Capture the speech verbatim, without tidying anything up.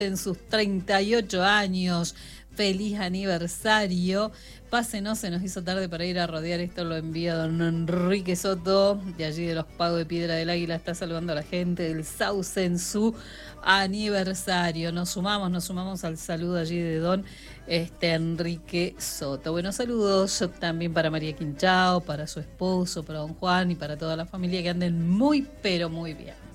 en sus treinta y ocho años. Feliz aniversario. Pásenos, se nos hizo tarde para ir a rodear. Esto lo envía don Enrique Soto, de allí de los Pagos de Piedra del Águila. Está saludando a la gente del Sauce en su aniversario. Nos sumamos, nos sumamos al saludo allí de don este, Enrique Soto. Bueno, saludos también para María Quinchao, para su esposo, para don Juan y para toda la familia, que anden muy, pero muy bien.